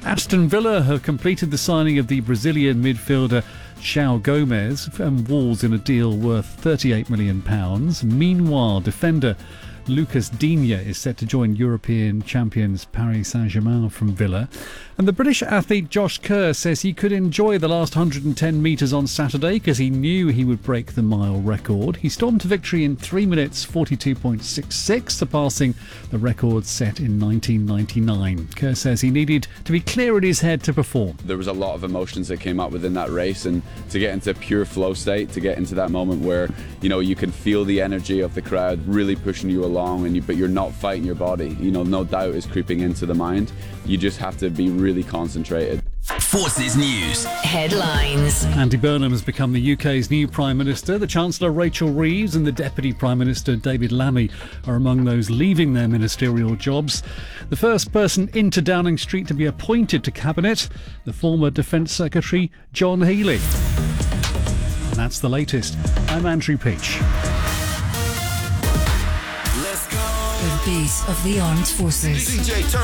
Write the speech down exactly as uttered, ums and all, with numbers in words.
Aston Villa have completed the signing of the Brazilian midfielder João Gomes and Wolves in a deal worth thirty-eight million pounds. Meanwhile, defender Lucas Digne is set to join European champions Paris Saint-Germain from Villa. And the British athlete Josh Kerr says he could enjoy the last one hundred ten metres on Saturday because he knew he would break the mile record. He stormed to victory in three minutes forty-two point six six, surpassing the record set in nineteen ninety-nine. Kerr says he needed to be clear in his head to perform. There was a lot of emotions that came up within that race, and to get into pure flow state, to get into that moment where, you know, you can feel the energy of the crowd really pushing you along, and you, but you're not fighting your body. You know, no doubt is creeping into the mind. You just have to be really concentrated. Forces News headlines. Andy Burnham has become the U K's new Prime Minister. The Chancellor Rachel Reeves and the Deputy Prime Minister David Lammy are among those leaving their ministerial jobs. The first person into Downing Street to be appointed to Cabinet, the former Defence Secretary John Healey. And that's the latest. I'm Andrew Peach. The beat of the armed forces.